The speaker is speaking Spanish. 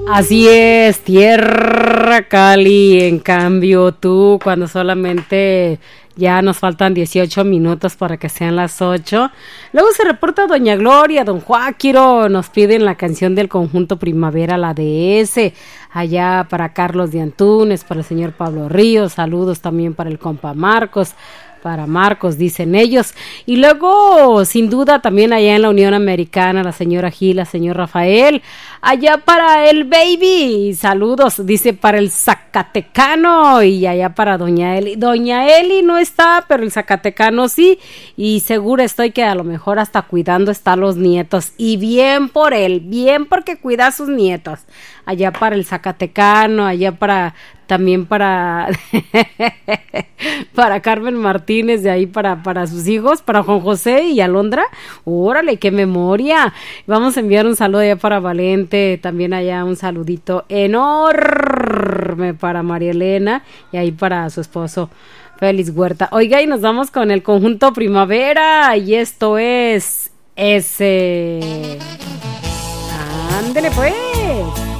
Así es, tierra Cali. En cambio tú, cuando solamente ya nos faltan 18 minutos para que sean las 8. Luego se reporta doña Gloria, don Joaquiro, nos piden la canción del conjunto Primavera, la DS, allá para Carlos de Antunes, para el señor Pablo Ríos, saludos también para el compa Marcos. Para Marcos, dicen ellos. Y luego, sin duda, también allá en la Unión Americana, la señora Gila, señor Rafael. Allá para el baby, saludos, dice para el Zacatecano. Y allá para doña Eli. Doña Eli no está, pero el Zacatecano sí. Y segura estoy que a lo mejor hasta cuidando está a los nietos. Y bien por él, bien porque cuida a sus nietos. Allá para el Zacatecano, allá para... También para para Carmen Martínez, de ahí para sus hijos, para Juan José y Alondra. Órale, qué memoria. Vamos a enviar un saludo allá para Valente, también allá un saludito enorme para María Elena y ahí para su esposo Félix Huerta. Oiga, y nos vamos con el conjunto Primavera y esto es ese. Ándele pues.